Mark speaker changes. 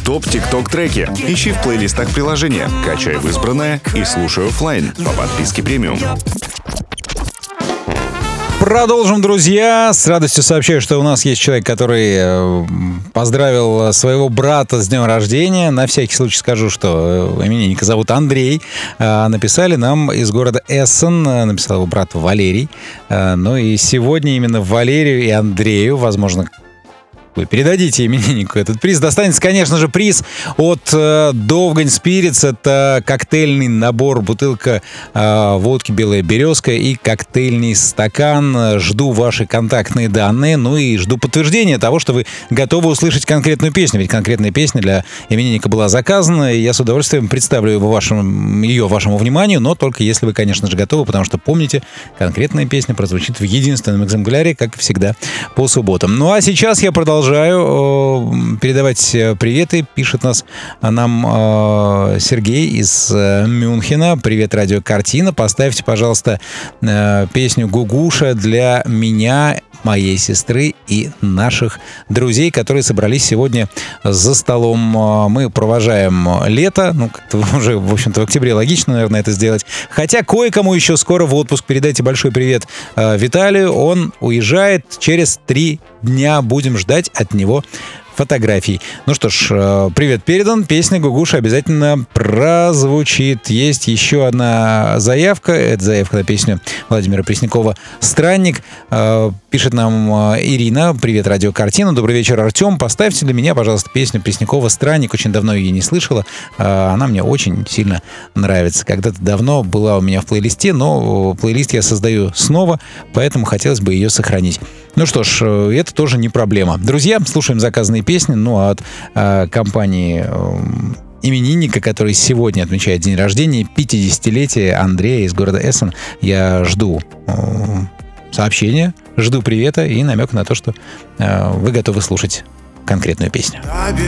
Speaker 1: топ тикток треки. Ищи в плейлистах приложения, качай в избранное и слушай оффлайн по подписке премиум.
Speaker 2: Продолжим, друзья. С радостью сообщаю, что у нас есть человек, который поздравил своего брата с днем рождения. На всякий случай скажу, что именинника зовут Андрей. Написали нам из города Эссен. Написал его брат Валерий. Ну и сегодня именно Валерию и Андрею, возможно, вы передадите имениннику этот приз. Достанется, конечно же, приз от Довгань Spirits. Это коктейльный набор, бутылка водки «Белая березка» и коктейльный стакан. Жду ваши контактные данные, ну и жду подтверждения того, что вы готовы услышать конкретную песню. Ведь конкретная песня для именинника была заказана, и я с удовольствием представлю ее вашему вниманию, но только если вы, конечно же, готовы, потому что, помните, конкретная песня прозвучит в единственном экземпляре, как всегда, по субботам. Ну а сейчас я продолжаю передавать приветы. Пишет нам Сергей из Мюнхена. Привет, радио «Картина». Поставьте, пожалуйста, песню «Гугуша» для меня, моей сестры и наших друзей, которые собрались сегодня за столом. Мы провожаем лето. Ну, как-то уже, в общем-то, в октябре логично, наверное, это сделать. Хотя кое-кому еще скоро в отпуск. Передайте большой привет Виталию. Он уезжает через 3 дня. Будем ждать от него фотографий. Ну что ж, привет передан. Песня «Гугуша» обязательно прозвучит. Есть еще одна заявка. Это заявка на песню Владимира Преснякова «Странник». Пишет нам Ирина. Привет, радио «Картина». Добрый вечер, Артем. Поставьте для меня, пожалуйста, песню Преснякова «Странник». Очень давно ее не слышала. Она мне очень сильно нравится. Когда-то давно была у меня в плейлисте, но плейлист я создаю снова, поэтому хотелось бы ее сохранить. Ну что ж, это тоже не проблема. Друзья, слушаем заказанные песни. Ну а от компании именинника, который сегодня отмечает день рождения, 50-летие, Андрея из города Эссен, я жду сообщения, жду привета и намек на то, что вы готовы слушать конкретную песню.